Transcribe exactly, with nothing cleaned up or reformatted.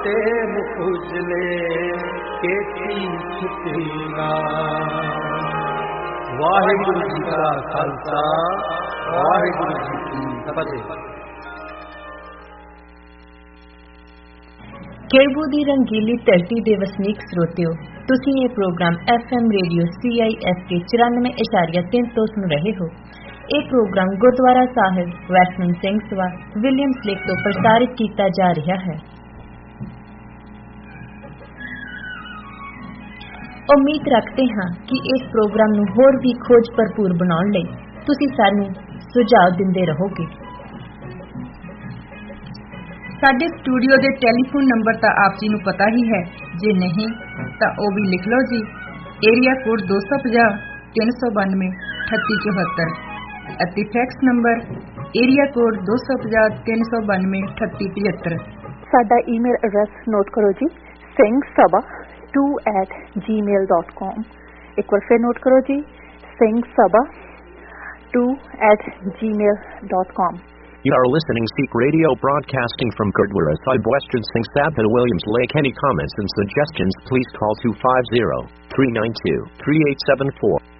ते मुख उजले केती छुटेगा। वाहिगुरु जी का खालसा, वाहिगुरु जी की फतेह। ਕੇਬੂ ਦੀ ਰੰਗੀਲੀ ਧਰਤੀ ਦੇ ਵਸਨੀਕ ਸਰੋਤਿਓ, ਤੁਸੀਂ ਇਹ programme F M radio C I S K ਚੁਰਾਨਵੇਂ ਇਸ਼ਾਰੀਆ ਤਿੰਨ ਤੋਂ ਸੁਣ ਰਹੇ ਹੋ। ਇਹ ਪ੍ਰੋਗਰਾਮ ਗੁਰਦੁਆਰਾ ਸਾਹਿਬ ਵੈਸਟਮੈਨ ਸਿੰਘ ਸਭਾ ਵਿਲੀਅਮਸ ਲੇਕ ਤੋਂ ਪ੍ਰਸਾਰਿਤ ਕੀਤਾ ਜਾ ਰਿਹਾ ਹੈ। ਉਮੀਦ ਰੱਖਦੇ ਹਾਂ ਕਿ ਇਸ ਪ੍ਰੋਗਰਾਮ ਨੂੰ ਹੋਰ ਵੀ ਖੋਜ ਭਰਪੂਰ ਬਣਾਉਣ ਲਈ ਤੁਸੀਂ ਸਾਨੂੰ ਸੁਝਾਅ ਦਿੰਦੇ ਰਹੋਗੇ। ਸਾਡੇ ਸਟੂਡੀਓ ਦੇ ਟੈਲੀਫੋਨ ਨੰਬਰ ਤਾਂ ਆਪ ਜੀ ਨੂੰ ਪਤਾ ਹੀ ਹੈ, ਜੇ ਨਹੀਂ ਤਾਂ ਉਹ ਵੀ ਲਿਖ ਲਓ ਜੀ। ਏਰੀਆ ਕੋਡ ਦੋ ਸੌ ਪੰਜਾਹ ਤਿੰਨ ਸੌ ਬਾਨਵੇਂ ਅਠੱਤੀ ਚੁਹੱਤਰ ਅਤੇ ਫੈਕਸ ਨੰਬਰ ਏਰੀਆ ਕੋਡ ਦੋ ਸੌ ਪੰਜਾਹ ਤਿੰਨ ਸੌ ਬਾਨਵੇਂ ਅਠੱਤੀ ਪਝੱਤਰ। ਸਾਡਾ ਈਮੇਲ ਐਡਰੈਸ ਨੋਟ ਕਰੋ ਜੀ, ਸਿੰਘ ਸਭਾ ਟੂ ਐਟ ਜੀ ਮੇਲ ਡਾਟ ਕਾਮ। ਇੱਕ ਵਾਰ ਫਿਰ ਨੋਟ ਕਰੋ ਜੀ, ਸਿੰਘ ਸਭਾ ਟੂ ਐਟ ਜੀ ਮੇਲ dot com. You are listening Sikh Radio broadcasting from Gurdwara Sahib, Western Singh Sabha, Williams Lake. Any comments and suggestions, please call two five zero, three nine two, three eight seven four.